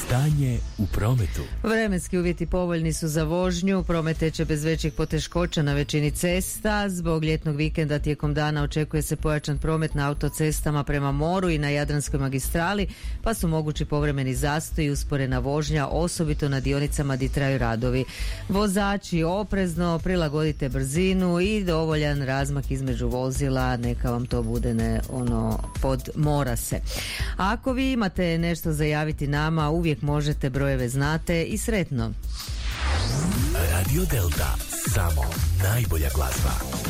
Stanje u prometu. Vremenski uvjeti povoljni su za vožnju, promet teče bez većih poteškoća na većini cesta. Zbog ljetnog vikenda tijekom dana očekuje se pojačan promet na autocestama prema moru i na Jadranskoj magistrali, pa su mogući povremeni zastoji i usporena vožnja, osobito na dionicama gdje traju radovi. Vozači, oprezno prilagodite brzinu i dovoljan razmak između vozila, neka vam to bude podmora se. Ako vi imate nešto za javiti nama, uvijek možete, brojeve znate i sretno. Radio Delta, samo najbolja glazba.